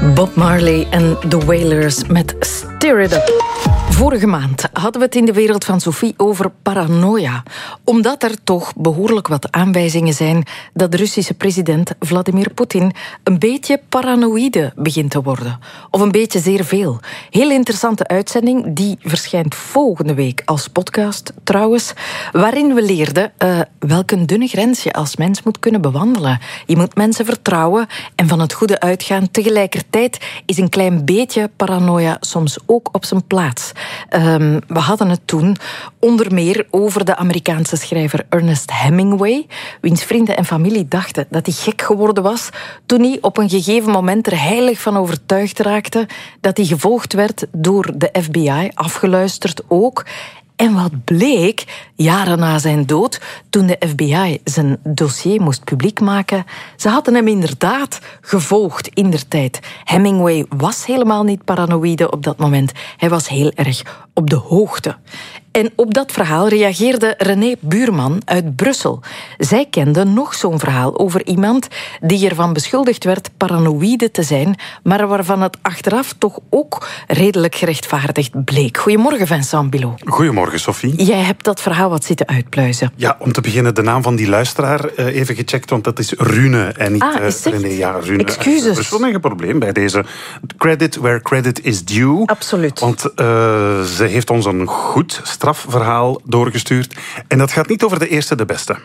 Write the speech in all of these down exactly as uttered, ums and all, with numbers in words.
Bob Marley en The Wailers met Stir It Up. Vorige maand hadden we het in de wereld van Sophie over paranoia. Omdat er toch behoorlijk wat aanwijzingen zijn dat de Russische president Vladimir Poetin een beetje paranoïde begint te worden. Of een beetje zeer veel. Heel interessante uitzending, die verschijnt volgende week als podcast trouwens, waarin we leerden uh, welke dunne grens je als mens moet kunnen bewandelen. Je moet mensen vertrouwen en van het goede uitgaan. Tegelijkertijd is een klein beetje paranoia soms ook op zijn plaats. Um, we hadden het toen onder meer over de Amerikaanse schrijver Ernest Hemingway, wiens vrienden en familie dachten dat hij gek geworden was toen hij op een gegeven moment er heilig van overtuigd raakte dat hij gevolgd werd door de F B I, afgeluisterd ook. En wat bleek, jaren na zijn dood, toen de F B I zijn dossier moest publiek maken, ze hadden hem inderdaad gevolgd indertijd. Hemingway was helemaal niet paranoïde op dat moment. Hij was heel erg op de hoogte. En op dat verhaal reageerde René Buurman uit Brussel. Zij kende nog zo'n verhaal over iemand die ervan beschuldigd werd paranoïde te zijn, maar waarvan het achteraf toch ook redelijk gerechtvaardigd bleek. Goedemorgen, Vincent Bilot. Goedemorgen, Sophie. Jij hebt dat verhaal wat zitten uitpluizen. Ja, om te beginnen de naam van die luisteraar uh, even gecheckt, want dat is Rune en niet ah, uh, René. Ja, Rune. Excuses. Er is wel een probleem bij deze. Credit where credit is due. Absoluut. Want uh, ze heeft ons een goed strafverhaal doorgestuurd. En dat gaat niet over de eerste de beste.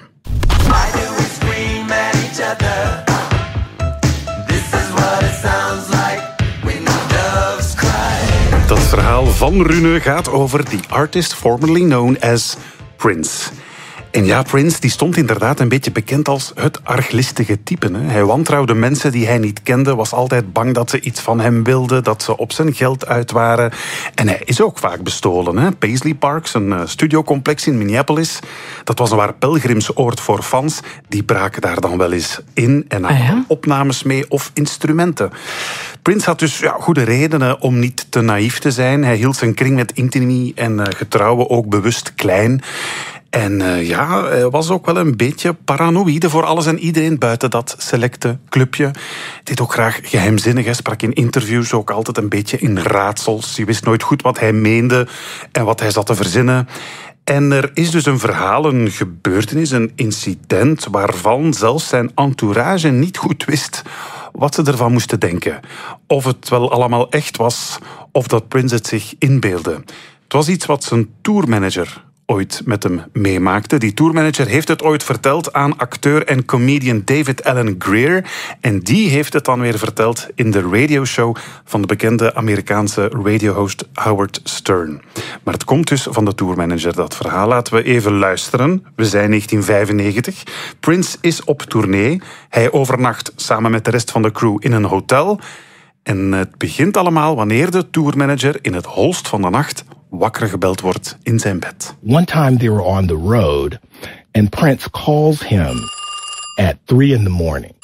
Dat verhaal van Rune gaat over the artist formerly known as Prince. En ja, Prince die stond inderdaad een beetje bekend als het arglistige type. Hè. Hij wantrouwde mensen die hij niet kende, was altijd bang dat ze iets van hem wilden, dat ze op zijn geld uit waren. En hij is ook vaak bestolen. Hè. Paisley Park, een studiocomplex in Minneapolis, dat was een waar pelgrimsoord voor fans. Die braken daar dan wel eens in en namen ah, ja? opnames mee of instrumenten. Prince had dus ja, goede redenen om niet te naïef te zijn. Hij hield zijn kring met intimie en uh, getrouwen ook bewust klein. En uh, ja, hij was ook wel een beetje paranoïde voor alles en iedereen buiten dat selecte clubje. Hij deed ook graag geheimzinnig. Hij sprak in interviews ook altijd een beetje in raadsels. Je wist nooit goed wat hij meende en wat hij zat te verzinnen. En er is dus een verhaal, een gebeurtenis, een incident waarvan zelfs zijn entourage niet goed wist wat ze ervan moesten denken. Of het wel allemaal echt was, of dat Prince het zich inbeeldde. Het was iets wat zijn tourmanager ooit met hem meemaakte. Die tourmanager heeft het ooit verteld aan acteur en comedian David Alan Grier. En die heeft het dan weer verteld in de radioshow van de bekende Amerikaanse radiohost Howard Stern. Maar het komt dus van de tourmanager, dat verhaal. Laten we even luisteren. We zijn negentien vijfennegentig. Prince is op tournee. Hij overnacht samen met de rest van de crew in een hotel. En het begint allemaal wanneer de tourmanager in het holst van de nacht wakker gebeld wordt in zijn bed. One time they were on the road and Prince calls him at three in the morning.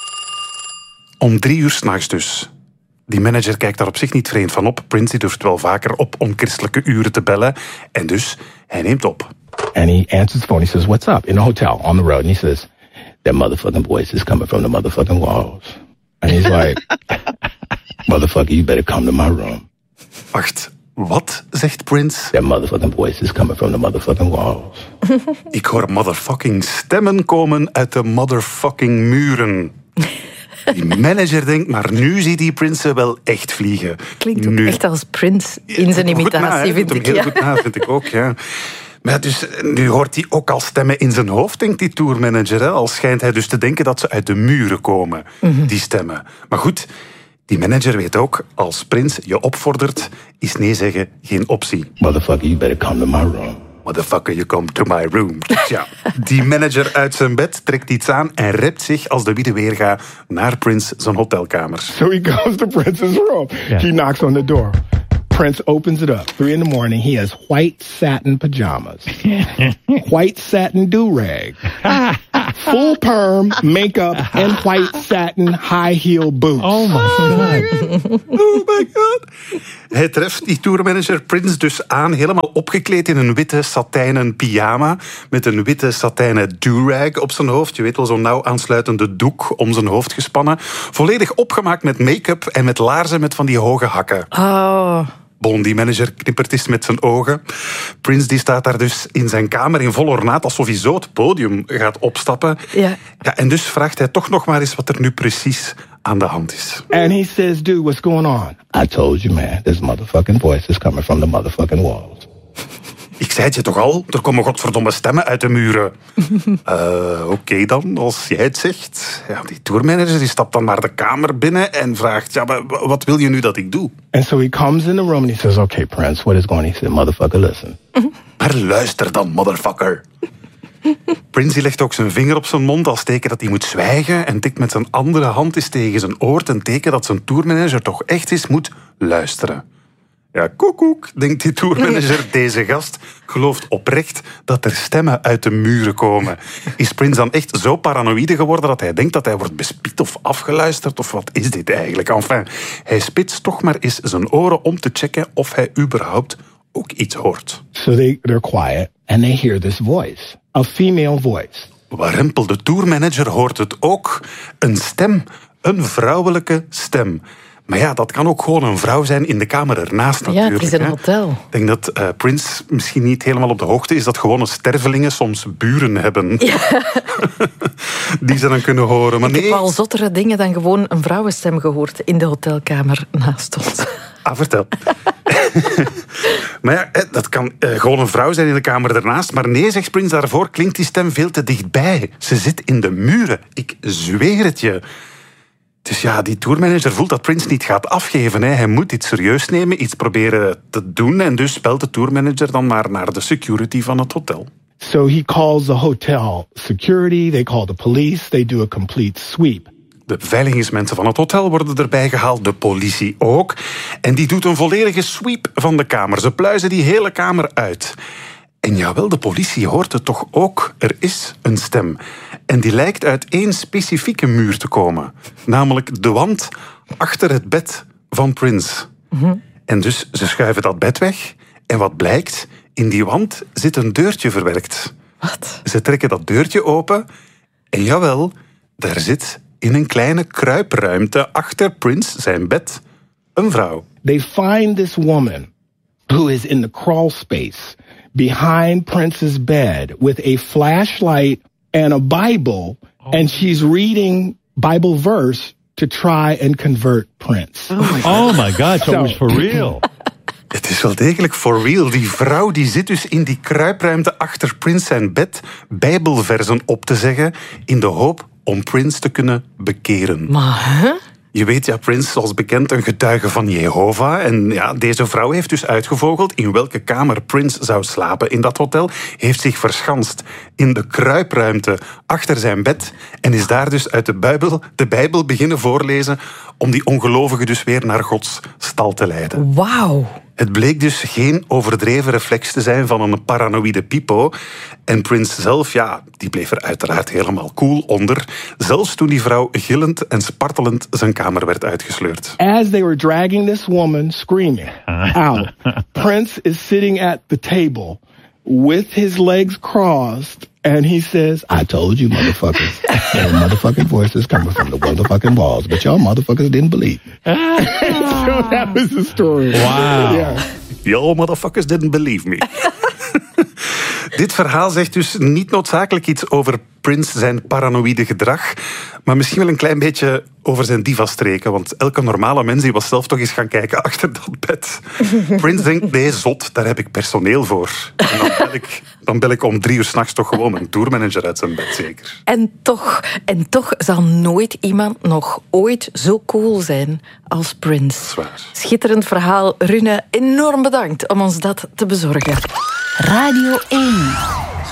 Om drie uur 's nachts dus. Die manager kijkt daar op zich niet vreemd van op. Prince die durft wel vaker op onchristelijke uren te bellen. En dus, hij neemt op. And he answers the phone. He says, what's up? In a hotel, on the road. And he says, that motherfucking voice is coming from the motherfucking walls. And he's like, motherfucker, you better come to my room. Wacht. Wat, zegt Prince? That motherfucking voice is coming from the motherfucking walls. Ik hoor motherfucking stemmen komen uit de motherfucking muren. Die manager denkt, maar nu ziet die Prince wel echt vliegen. Klinkt ook nu. echt als Prince in zijn imitatie, na, vind ik. Heel Ja. goed na, vind ik ook, ja. Maar dus, nu hoort hij ook al stemmen in zijn hoofd, denkt die tourmanager. Hè? Al schijnt hij dus te denken dat ze uit de muren komen, mm-hmm. die stemmen. Maar goed, die manager weet ook, als Prince je opvordert, is nee zeggen geen optie. Motherfucker, you better come to my room. Motherfucker, you come to my room. Dus ja, die manager uit zijn bed trekt iets aan en rept zich als de witte weerga naar Prince zijn hotelkamer. So he goes to Prince's room. Yeah. He knocks on the door. Prince opens it up. Three in the morning. He has white satin pajamas. White satin do-rag. Full perm, make-up, and white satin high-heel boots. Oh my god. Oh my god. Hij treft die tourmanager Prince dus aan, helemaal opgekleed in een witte satijnen pyjama, met een witte satijnen do-rag op zijn hoofd. Je weet wel, zo'n nauw aansluitende doek om zijn hoofd gespannen. Volledig opgemaakt met make-up en met laarzen met van die hoge hakken. Oh... Bon, die manager knippert eens met zijn ogen. Prince die staat daar dus in zijn kamer in vol ornaat, alsof hij zo het podium gaat opstappen. Ja. Ja, en dus vraagt hij toch nog maar eens wat er nu precies aan de hand is. And he says, dude, what's going on? I told you, man, this motherfucking voice is coming from the motherfucking walls. Ik zei het je toch al? Er komen godverdomme stemmen uit de muren. uh, Oké okay dan, als jij het zegt. Ja, die tourmanager die stapt dan maar de kamer binnen en vraagt, ja, maar wat wil je nu dat ik doe? And so he comes in the room and he says, okay, Prince, what is going on? He said, motherfucker, listen. Maar luister dan, motherfucker. Prince die legt ook zijn vinger op zijn mond als teken dat hij moet zwijgen en tikt met zijn andere hand eens tegen zijn oor ten teken dat zijn tourmanager toch echt eens moet luisteren. Ja, koekoek, denkt die tourmanager. Deze gast gelooft oprecht dat er stemmen uit de muren komen. Is Prince dan echt zo paranoïde geworden dat hij denkt dat hij wordt bespied of afgeluisterd? Of wat is dit eigenlijk? Enfin, hij spitst toch maar eens zijn oren om te checken of hij überhaupt ook iets hoort. So they, they're quiet and they hear this voice, a female voice. Warempel, de tourmanager, hoort het ook. Een stem, een vrouwelijke stem. Maar ja, dat kan ook gewoon een vrouw zijn in de kamer ernaast natuurlijk. Ja, het is een hè. hotel. Ik denk dat uh, Prince misschien niet helemaal op de hoogte is dat gewone stervelingen soms buren hebben. Ja. Die ze dan kunnen horen. Maar Ik nee. heb al zottere dingen dan gewoon een vrouwenstem gehoord in de hotelkamer naast ons. Ah, vertel. Maar ja, dat kan uh, gewoon een vrouw zijn in de kamer ernaast. Maar nee, zegt Prince, daarvoor klinkt die stem veel te dichtbij. Ze zit in de muren. Ik zweer het je. Dus ja, die tourmanager voelt dat Prince niet gaat afgeven. Hè. Hij moet dit serieus nemen, iets proberen te doen. En dus belt de tourmanager dan maar naar de security van het hotel. So he calls the hotel security, they call the police, they do a complete sweep. De beveiligingsmensen van het hotel worden erbij gehaald, de politie ook. En die doet een volledige sweep van de kamer. Ze pluizen die hele kamer uit. En jawel, de politie hoort het toch ook. Er is een stem. En die lijkt uit één specifieke muur te komen. Namelijk de wand achter het bed van Prince. Mm-hmm. En dus ze schuiven dat bed weg. En wat blijkt? In die wand zit een deurtje verwerkt. Wat? Ze trekken dat deurtje open. En jawel, daar zit in een kleine kruipruimte achter Prince zijn bed een vrouw. They find this woman who is in the crawl space behind Prince's bed with a flashlight and a Bible, oh. and she's reading Bible verse to try and convert Prince. Oh my god, oh my god so, so it was for real. Het is wel degelijk for real. Die vrouw die zit dus in die kruipruimte achter Prince zijn bed Bijbelversen op te zeggen in de hoop om Prince te kunnen bekeren. Maar, hè? Je weet, ja, Prince, zoals bekend, een getuige van Jehovah. En ja, deze vrouw heeft dus uitgevogeld in welke kamer Prince zou slapen in dat hotel. Heeft zich verschanst in de kruipruimte achter zijn bed. En is daar dus uit de Bijbel, de Bijbel beginnen voorlezen om die ongelovigen dus weer naar Gods stal te leiden. Wauw. Het bleek dus geen overdreven reflex te zijn van een paranoïde pipo. En Prince zelf, ja, die bleef er uiteraard helemaal cool onder. Zelfs toen die vrouw gillend en spartelend zijn kamer werd uitgesleurd. As they were dragging this woman screaming out, Prince is sitting at the table with his legs crossed, and he says, I told you, motherfuckers, that motherfucking voices coming from the motherfucking walls, but y'all motherfuckers didn't believe. So that was the story. Wow. Yeah. Y'all motherfuckers didn't believe me. Dit verhaal zegt dus niet noodzakelijk iets over Prince zijn paranoïde gedrag, maar misschien wel een klein beetje over zijn diva-streken, want elke normale mens die was zelf toch eens gaan kijken achter dat bed. Prince denkt, nee, zot, daar heb ik personeel voor. En dan bel ik, dan bel ik om drie uur 's nachts toch gewoon een tourmanager uit zijn bed, zeker. En toch, en toch zal nooit iemand nog ooit zo cool zijn als Prince. Zwaar. Schitterend verhaal. Rune, enorm bedankt om ons dat te bezorgen. Radio één.